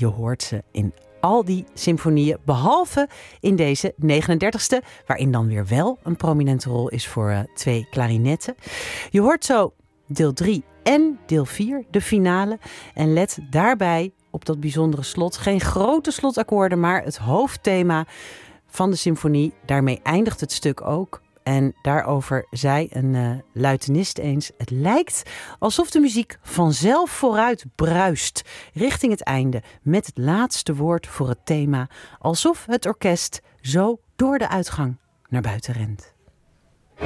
je hoort ze in al die symfonieën, behalve in deze 39e, waarin dan weer wel een prominente rol is voor 2 klarinetten. Je hoort zo deel 3 en deel 4, de finale. En let daarbij op dat bijzondere slot. Geen grote slotakkoorden, maar het hoofdthema van de symfonie. Daarmee eindigt het stuk ook. En daarover zei een luitenist eens: het lijkt alsof de muziek vanzelf vooruit bruist richting het einde met het laatste woord voor het thema, alsof het orkest zo door de uitgang naar buiten rent.